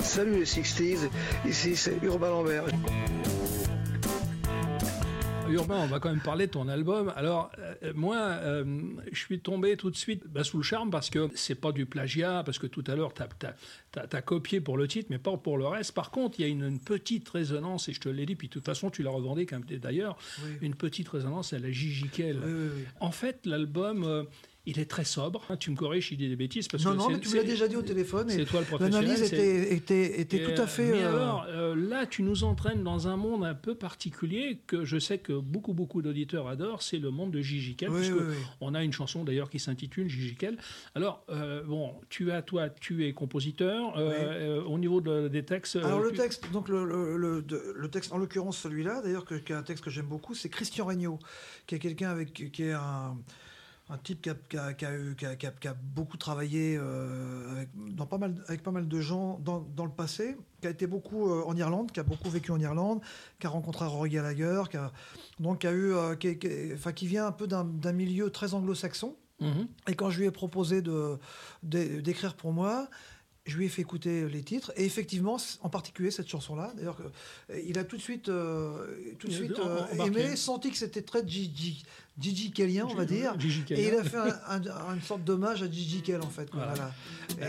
Salut les 60s, ici c'est Urbain Lambert. Urbain, on va quand même parler de ton album. Alors, moi, je suis tombé tout de suite sous le charme parce que c'est pas du plagiat, parce que tout à l'heure, t'as copié pour le titre, mais pas pour le reste. Par contre, il y a une petite résonance, et je te l'ai dit, puis de toute façon, tu l'as revendiqué d'ailleurs, oui. Une petite résonance à la Gigi Kell. Oui. En fait, l'album... il est très sobre. Tu me corriges, il dit des bêtises. Parce non, mais tu me l'as déjà dit au téléphone. C'est toi le professionnel. L'analyse était tout à fait... Mais alors, là, tu nous entraînes dans un monde un peu particulier que je sais que beaucoup d'auditeurs adorent. C'est le monde de Gigi Kell. Oui. On a une chanson d'ailleurs qui s'intitule Gigi Kell. Alors, tu es compositeur. Au niveau des textes... Alors, le texte, donc le texte, en l'occurrence celui-là, d'ailleurs, qui est un texte que j'aime beaucoup, c'est Christian Regnault, qui est quelqu'un qui est un type qui a beaucoup travaillé avec pas mal de gens dans le passé, qui a été beaucoup en Irlande, qui a beaucoup vécu en Irlande, qui a rencontré Rory Gallagher, qui vient un peu d'un milieu très anglo-saxon. Mm-hmm. Et quand je lui ai proposé d'écrire pour moi, je lui ai fait écouter les titres, et effectivement, en particulier cette chanson-là, d'ailleurs, il a tout de suite aimé, senti que c'était très Gigi Kellien, on va dire, et il a fait une sorte d'hommage à Gigi Kell, en fait. Voilà.